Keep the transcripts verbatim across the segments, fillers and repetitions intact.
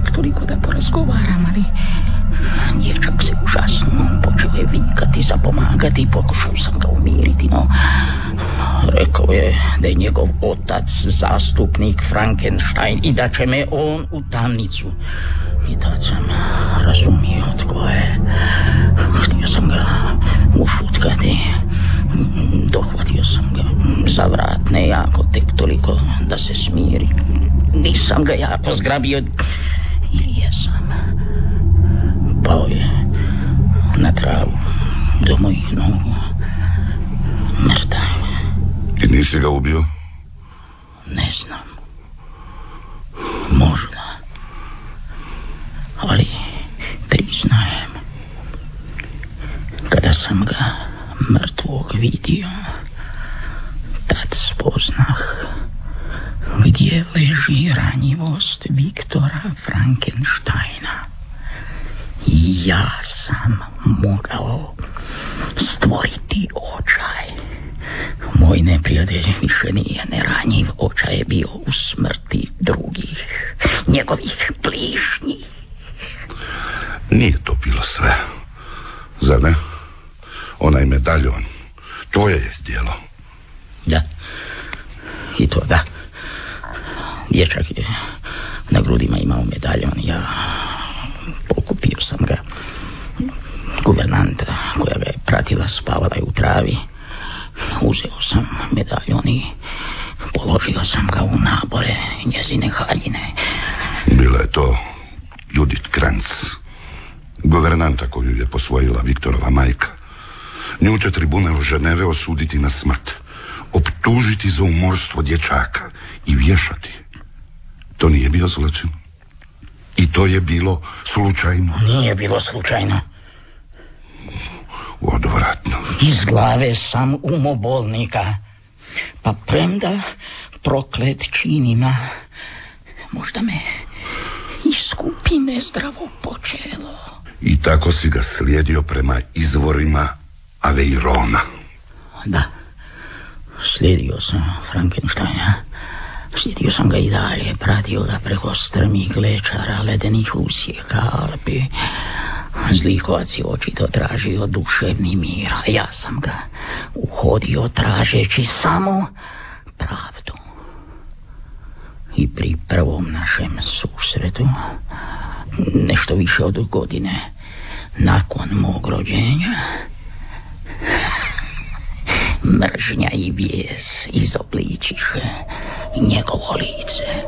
tek toliko da porazgovaram, ali dječak se užasno počeo je vikati, zapomagati, pokušao sam ga umiriti, no rekao je da je njegov otac zastupnik Frankenstein i da će me on u tamnicu. I tad sam razumio tko je. Htio sam ga ušutkati. Dohvatio sam ga za vrat, ne jako, tek toliko da se smiri. Nisam ga jako zgrabio. Ili jesam. Pao je na travu do mojih nogu. Mrtav. I nisi ga ubio? Ne znam. Možda. Ali priznajem, kada sam ga mrtvog vidio, tad spoznah gdje leži ranjivost Viktora Frankensteina. I ja sam mogao stvoriti očaj. Moj neprijatelj više nije neranjiv, očaj je bio u smrti drugih, njegovih bližnjih. Nije to bilo sve, zar ne? Onaj medaljon, tvoje je djelo. Da, i to da. Dječak je na grudima imao medaljon, ja pokupio sam ga. Guvernanta koja ga je pratila spavala je u travi. Uzeo sam medaljon i položio sam ga u nabore njezine haljine. Bila je to Judith Kranz, guvernanta koju je posvojila Viktorova majka. Nju će tribunal Ženeve osuditi na smrt, optužiti za umorstvo dječaka i vješati. To nije bio zločin. I to je bilo slučajno. Nije bilo slučajno. Odvratno. Iz glave sam umobolnika. Pa premda proklet činima, možda me iskupi nezdravo počelo. I tako si ga slijedio prema izvorima Aveirona. Da, slijedio sam Frankensteina. Slijedio sam ga i dalje, pratio ga preko strmih glečara, ledenih usjeka, Alpi. Zlikovac je očito tražio duševni mir, a ja sam ga uhodio tražeći samo pravdu. I pri prvom našem susretu, nešto više od godine nakon mog rođenja, mržnja i bijes izobličiše njegovo lice.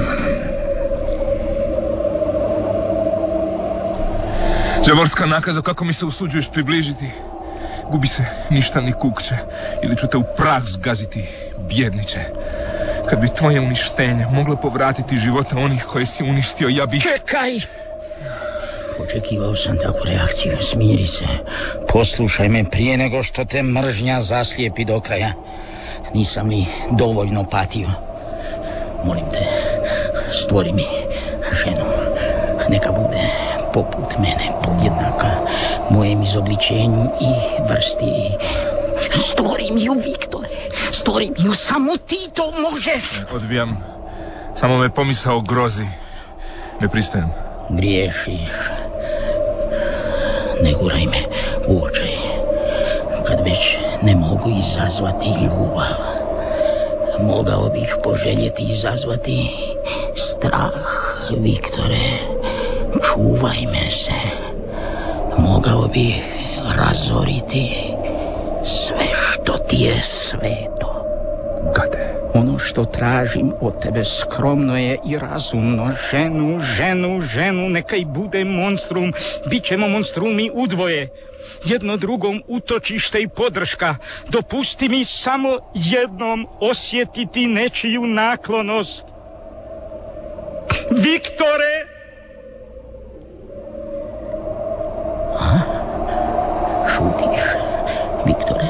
Đavolska nakaza, kako mi se usuđuješ približiti? Gubi se ništa ni kukće, ili ću te u prah zgaziti, bjedniče. Kad bi tvoje uništenje moglo povratiti živote onih koje si uništio, ja bih... Čekaj! Očekivao sam takvu reakciju, smiri se. Poslušaj me prije nego što te mržnja zaslijepi do kraja. Nisam li dovoljno patio? Molim te, stvori mi ženu. Neka bude poput mene, podjednaka mojem izobličenju i vrsti. Stvori mi ju, Viktore. Stvori mi ju, samo ti to možeš. Odbijam. Samo me pomisao grozi. Ne pristajem. Griješiš. Ne guraj me u očaj. Kad već ne mogu izazvati ljubav, mogao bih poželjeti izazvati strah, Viktore. Čuvaj me se. Mogao bih razoriti sve što ti je sveto. Gade. Ono što tražim od tebe skromno je i razumno. Ženu, ženu, ženu, neka i bude monstrum. Bićemo monstrumi udvoje. Jedno drugom utočište i podrška. Dopusti mi samo jednom osjetiti nečiju naklonost. Viktore! A? Šutiš, Viktore?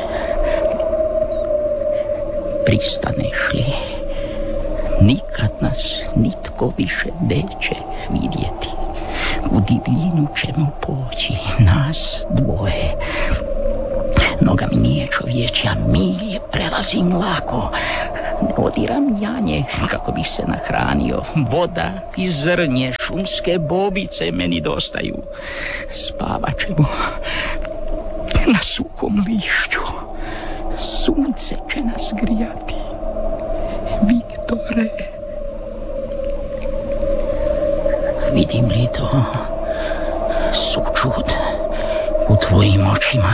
Pristaneš li? Nikad nas nitko više neće vidjeti. U divljinu ćemo poći, nas dvoje. Noga mi nije čovječja, milje prelazim lako. Ne odiram janje kako bih se nahranio. Voda i zrnje, šumske bobice meni dostaju. Spavat ćemo na suhom lišću. Sunce će nas grijati. Viktore, vidim li to sućut u tvojim očima?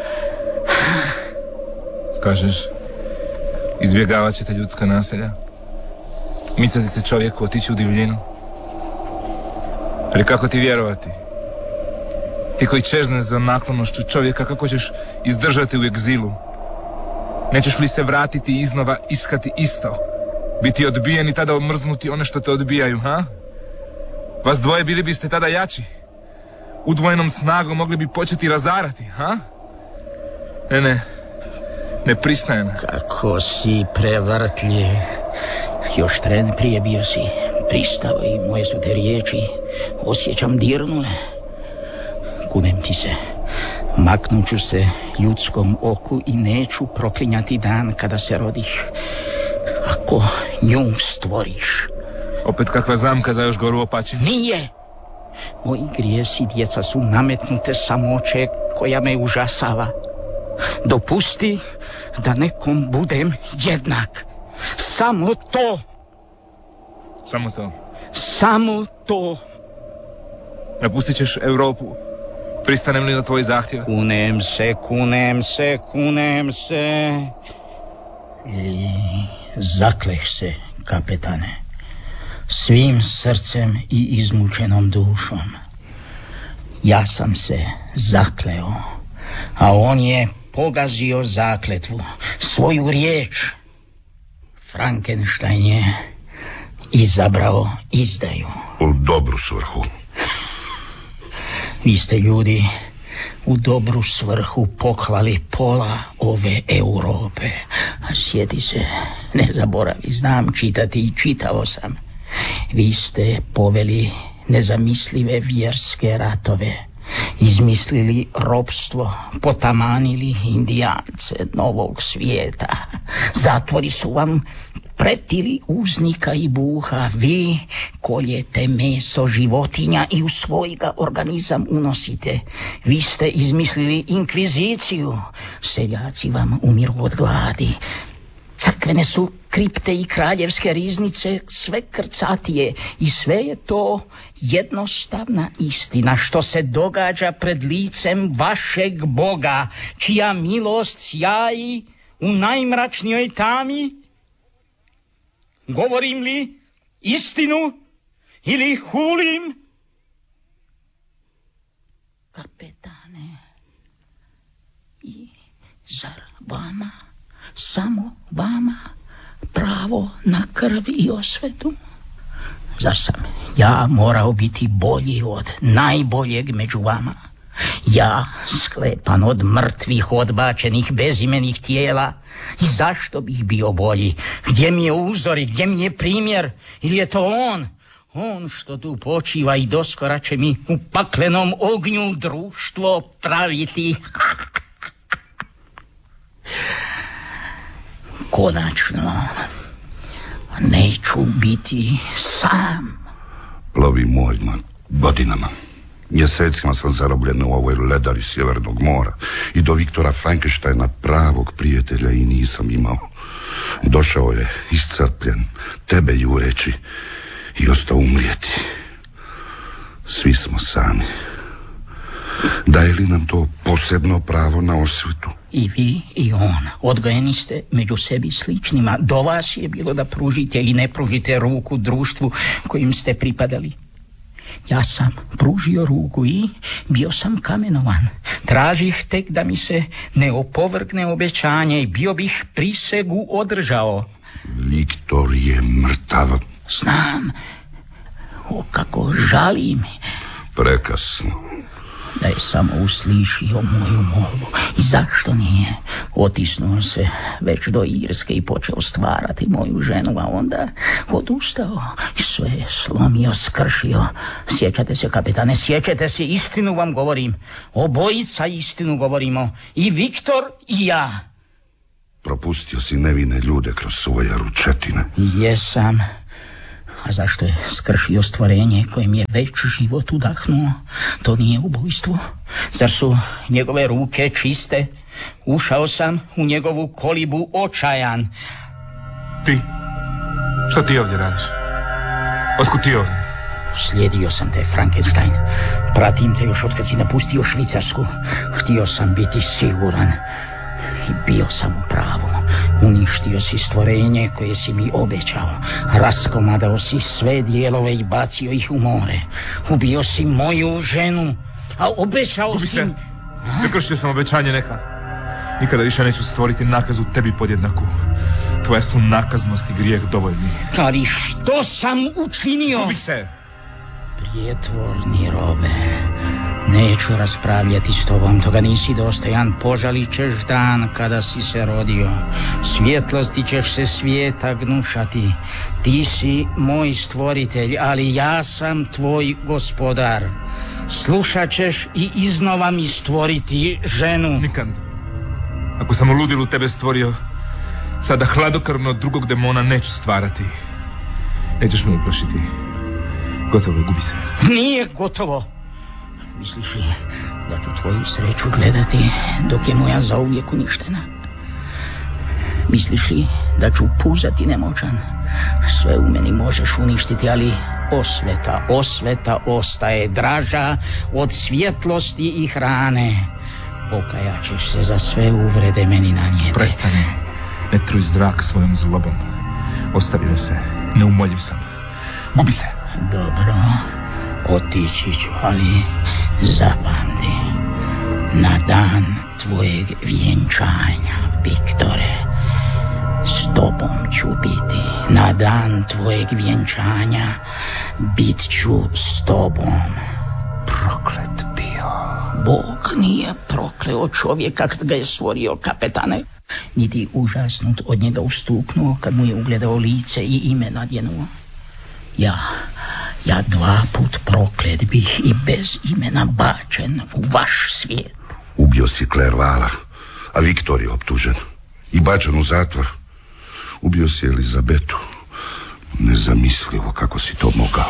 Kažeš, izbjegavat ćete ljudska naselja? Micati se čovjeku, otići u divljinu? Ali kako ti vjerovati? Ti koji čezne za naklonošću čovjeka, kako ćeš izdržati u egzilu? Nećeš li se vratiti i iznova iskati isto? Biti odbijen i tada omrznuti one što te odbijaju, ha? Vas dvoje bili biste tada jači. Udvojenom snagom mogli bi početi razarati, ha? Ne, ne. Ne pristajem. Kako si prevrtljiv. Još tren prije bio si pristao i moje su te riječi osjećam dirnule. Kunem ti se. Maknut ću se ljudskom oku i neću proklinjati dan kada se rodiš. Ako nju stvoriš. Opet kakva zamka za još goru opačinu? Nije. Moji grijesi, djeca, su nametnute samoće koja me užasava. Dopusti da nekom budem jednak. Samo to. Samo to? Samo to. Napustit ćeš Europu. Pristanem li na tvoj zahtjev? Kunem se, kunem se, kunem se. I zakleh se, kapetane. Svim srcem i izmučenom dušom. Ja sam se zakleo, a on je pogazio zakletvu, svoju riječ. Frankenstein je izabrao izdaju. U dobru svrhu. Vi ste, ljudi, u dobru svrhu poklali pola ove Europe. A sjeti se, ne zaboravi, znam čitati i čitao sam. Vi ste poveli nezamislive vjerske ratove, izmislili ropstvo, potamanili indijance novog svijeta. Zatvori su vam pretili uznika i buha. Vi koljete meso životinja i u svoj ga organizam unosite. Vi ste izmislili inkviziciju. Seljaci vam umiru od gladi. Crkvene su kripte i kraljevske riznice sve krcatije i sve je to jednostavna istina što se događa pred licem vašeg Boga, čija milost sjaji u najmračnijoj tami. Govorim li istinu ili hulim? Kapetane, i zar vama, samo vama, pravo na krv i osvetu? Zar sam ja morao biti bolji od najboljeg među vama? Ja, sklepan od mrtvih, odbačenih, bezimenih tijela. I zašto bih bio bolji? Gdje mi je uzor i gdje mi je primjer? Ili je to on? On što tu počiva i doskora će mi u paklenom ognju društvo praviti. Konačno, neću biti sam. Plovim morima, godinama. Mjesecima sam zarobljen u ovoj ledari Sjevernog mora i do Viktora Frankensteina, pravog prijatelja, i nisam imao. Došao je iscrpljen, tebe jureći, i ostao umrijeti. Svi smo sami. Daje li nam to posebno pravo na osvetu? I vi i on odgojeni ste među sebi sličnima. Do vas je bilo da pružite ili ne pružite ruku društvu kojim ste pripadali. Ja sam pružio ruku i bio sam kamenovan. Tražih tek da mi se ne opovrgne obećanje i bio bih prisegu održao. Viktor je mrtav. Znam. O, kako žali mi. Prekasno. Da je samo uslišio moju molbu. I zašto nije? Otisnuo se već do Irske i počeo stvarati moju ženu, a onda odustao i sve je slomio, skršio. Sjećate se, kapetane, sjećate se, istinu vam govorim. Obojica istinu govorimo. I Viktor i ja. propustio si nevine ljude kroz svoje ručetine. Jesam. A zašto je skršio stvorenje kojem je već život udahnuo? To nije ubojstvo. Zar su njegove ruke čiste? Ušao sam u njegovu kolibu očajan. Ti? Što ti ovdje radiš? Otkud ti ovdje? Slijedio sam te, Frankenstein. Pratim te još od kad si napustio Švicarsku. Htio sam biti siguran. I bio sam u pravu. Uništio si stvorenje koje si mi obećao. Raskomadao si sve dijelove i bacio ih u more. Ubio si moju ženu, a obećao Gubi si... se. Prekršio sam obećanje neka. Nikada više neću stvoriti nakazu tebi podjednaku. Tvoja su nakaznost i grijeh dovoljni. Ali što sam učinio? Gubi se. Prijetvorni robe, neću raspravljati s tobom, toga nisi dostojan. Požalit ćeš dan kada si se rodio. Svjetlosti ćeš se svijeta gnušati. Ti si moj stvoritelj, ali ja sam tvoj gospodar. Slušat ćeš i iznova mi stvoriti ženu. Nikad. Ako sam u ludilu tebe stvorio, sada hladokrvno drugog demona neću stvarati. Nećeš me uplašiti. Gotovo je, gubi se. Nije gotovo. Misliš li da ću tvoju sreću gledati dok je moja zauvijek uništena? Misliš li da ću puzati nemoćan? Sve u meni možeš uništiti, ali osveta, osveta ostaje draža od svjetlosti i hrane. Pokajat ćeš se za sve uvrede meni nanijete. Prestani. Ne truj zrak svojom zlobom. Ostavi me se. Neumoljiv sam. Gubi se. Dobro, otići ću, ali zapamti, na dan tvojeg vjenčanja, Viktore, s tobom ću biti. Na dan tvojeg vjenčanja bit ću s tobom. Proklet bio. Bog nije prokleo čovjeka kad ga je stvorio, kapetane, niti užasnut od njega ustuknuo kad mu je ugledao lice i ime nadjenuo. Ja, ja dva put proklet bih i bez imena bačen u vaš svijet. Ubio si Klervala, a Viktor je optužen i bačen u zatvor. Ubio si Elizabetu. Nezamislivo kako si to mogao.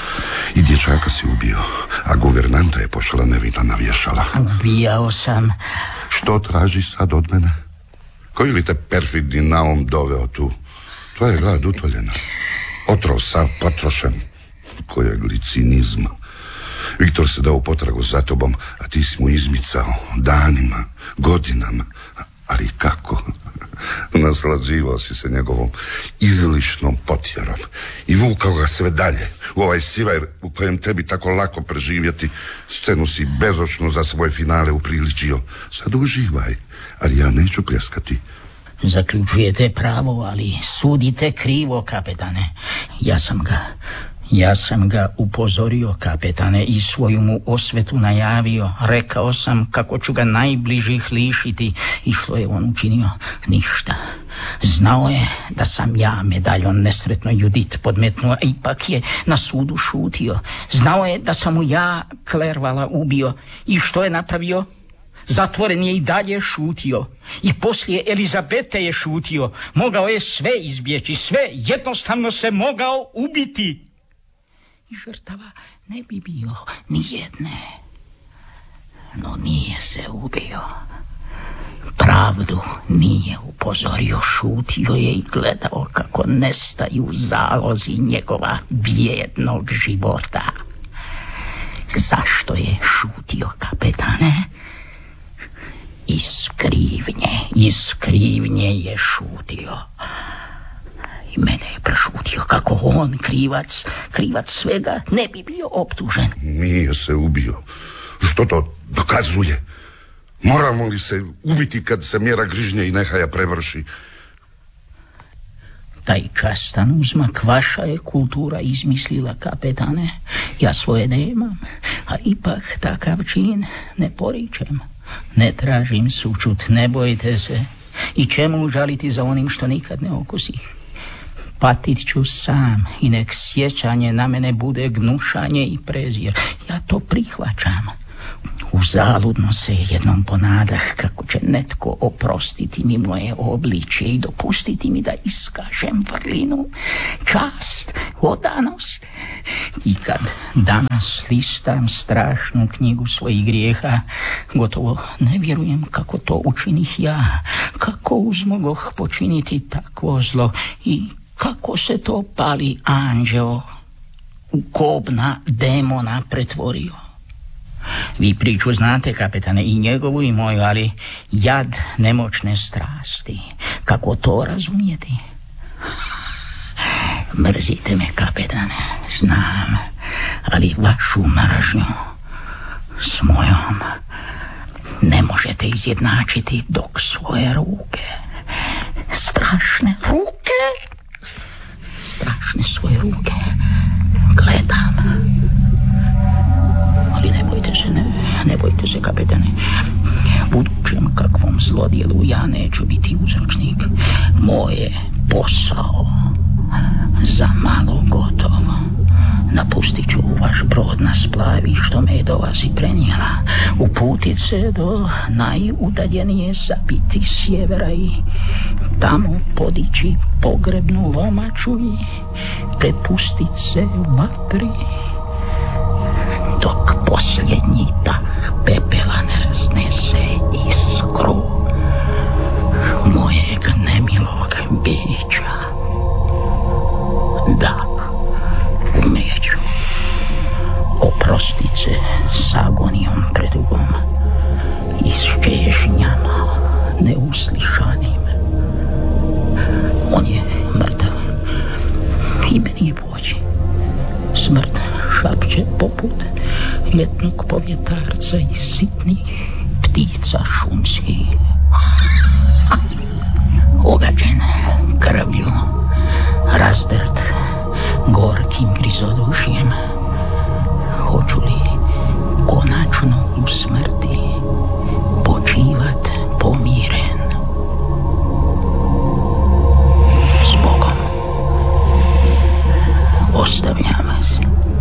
I dječaka si ubio, a guvernanta je pošla nevina na vješala. Ubijao sam. Što tražiš sad od mene? Koji li te perfidni naum doveo tu? Tvoja je glad utoljena. Otrov sam potrošen. Kojeg li cinizma. Viktor se dao potragu za tobom, a ti si mu izmicao danima, godinama. Ali kako? Naslađivao si se njegovom izlišnom potjerom i vukao ga sve dalje u ovaj sivaj u kojem tebi tako lako preživjeti. Scenu si bezočno za svoje finale upriličio. Sad uživaj, ali ja neću pljeskati. Zaključujete pravo, ali sudite krivo, kapetane. Ja sam ga, ja sam ga upozorio, kapetane, i svoju mu osvetu najavio. Rekao sam kako ću ga najbližih lišiti. I što je on učinio? Ništa. Znao je da sam ja medaljon nesretnoj Judit podmetnuo, a ipak je na sudu šutio. Znao je da sam mu ja Klervala ubio. I što je napravio? Zatvoren je i dalje šutio. I poslije Elizabete je šutio. Mogao je sve izbjeći, sve, jednostavno se mogao ubiti. I žrtava ne bi bilo ni jedne. No nije se ubio. Pravdu nije upozorio, šutio je i gledao kako nestaju zalozi njegova bijednog života. Zašto je šutio, kapetane? Iz krivnje, iz krivnje je šutio. I mene je prešutio kako on, krivac, krivac svega, ne bi bio optužen. Nije se ubio. Što to dokazuje? Moramo li se ubiti kad se mjera grižnje i nehaja prevrši? Taj častan uzmak vaša je kultura izmislila, kapetane. Ja svoje nemam, a ipak takav čin ne poričem. Ne tražim sućut, ne bojite se. I čemu žaliti za onim što nikad ne okusi? Patit ću sam i nek sjećanje na mene bude gnušanje i prezir. Ja to prihvaćam. Uzaludno se jednom ponadah kako će netko oprostiti mi moje obličje i dopustiti mi da iskažem vrlinu, čast, odanost. I kad danas listam strašnu knjigu svojih grijeha, gotovo ne vjerujem kako to učinih ja, kako uzmogoh počiniti takvo zlo i kako se to pali anđeo u kobna demona pretvorio. Vi priču znate, kapetane, i njegovu i moju, ali jad nemoćne strasti, kako to razumijeti? Mrzite me, kapetane, znam, ali vašu mržnju s mojom ne možete izjednačiti dok svoje ruke, strašne ruke, strašne svoje ruke gledam. Ali ne bojte se, ne, ne bojte se, kapetane. Budućem kakvom zlodjelu ja neću biti uzročnik. Moje posao za malo gotovo. Napustit ću vaš brod na splavi što me je do vas i prenijela. Uputit se do najudaljenije zabiti sjevera i tamo podići pogrebnu lomaču i prepustit se vatri dok posljednji dah pepela ne raznese iskru mojeg nemilog bića. Da, umrijeću. Oprostit se s agonijom predugom i s čežnjama neuslišanim. On je mrtav i meni je poći. Smrt šapće poput ljetnog povjetarca i sitnih ptica šumskih. Ogađen krvlju, razdrt gorkim grizodušjem, hoću li konačno u smrti počivat pomiren? S Bogom. Ostavljam vas.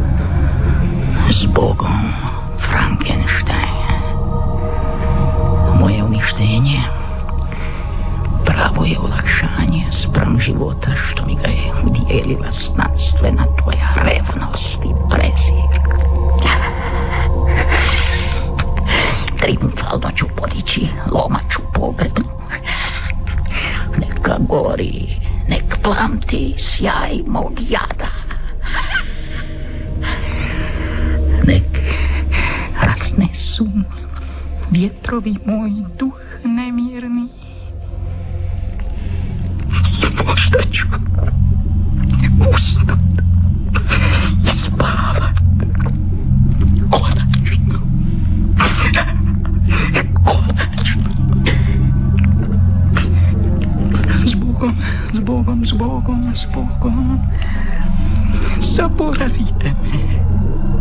S Bogom, Frankenstein. Moje uništenje pravo je olakšanje spram života što mi ga je udjelila znanstvena tvoja revnost i prezir. Triumfalno ću podići lomaču pogrebnu. Neka gori, nek plamti sjaj mog jada. Nek raznesu vjetrovi moj duh nemirni. Možda ću ustat i spavat. Konačno. Konačno. S Bogom, s Bogom, s Bogom, s Bogom. Zaboravite me.